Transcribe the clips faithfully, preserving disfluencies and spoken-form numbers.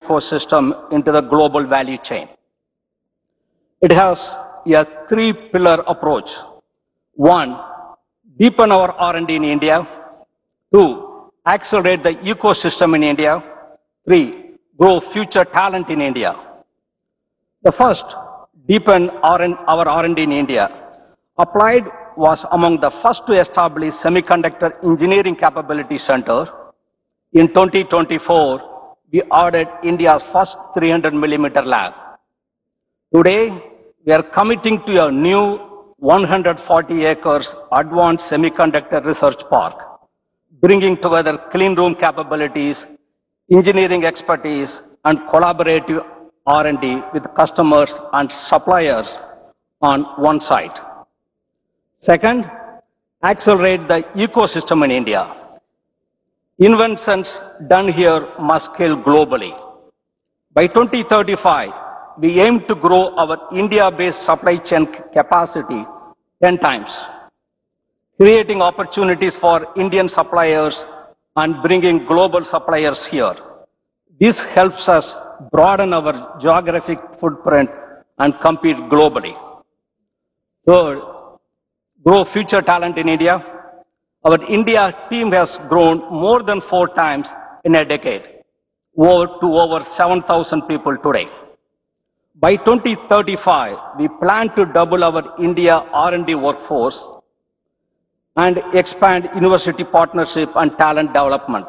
ecosystem into the global value chain. It has a three-pillar approach. One, deepen our R and D in India. Two, accelerate the ecosystem in India. Three, grow future talent in India. The first, deepen our R and D in India. Applied was among the first to establish semiconductor engineering capability center. In twenty twenty-four, we added India's first three hundred millimeter lab. Today, we are committing to a new one hundred forty acres advanced semiconductor research park, bringing together clean room capabilities, engineering expertise, and collaborative R and D with customers and suppliers on one site. Second, accelerate the ecosystem in India. Inventions done here must scale globally. By twenty thirty-five, we aim to grow our India-based supply chain capacity ten times, creating opportunities for Indian suppliers and bringing global suppliers here. This helps us broaden our geographic footprint and compete globally. Third, grow future talent in India. Our India team has grown more than four times in a decade, over to over seven thousand people today. By twenty thirty-five, we plan to double our India R and D workforce and expand university partnership and talent development.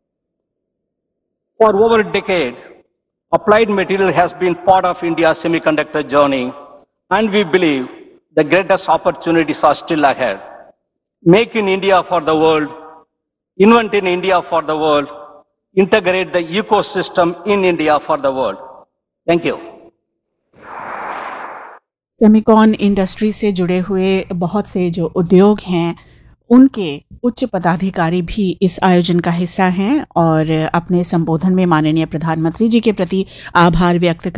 For over a decade, Applied Materials has been part of India's semiconductor journey, and we believe the greatest opportunities are still ahead. Make in India for the world, invent in India for the world, integrate the ecosystem in India for the world. Thank you. Semicon industry से जुड़े हुए बहुत से जो उद्योग हैं उनके उच्च पदाधिकारी भी इस आयोजन का हिस्सा हैं और अपने संबोधन में माननीय प्रधानमंत्री जी के प्रति आभार व्यक्त कर